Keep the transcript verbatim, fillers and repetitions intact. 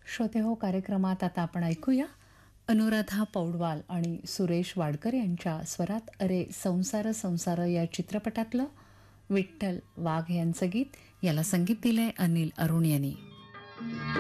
श्रोते हो कार्यक्रमात आता आपण ऐकूया अनुराधा पौडवाल आणि सुरेश वाडकर यांच्या स्वरात अरे संसार संसार या चित्रपटातलं विठ्ठल वाघ यांचं गीत. याला संगीत दिलंय अनिल अरुण यांनी.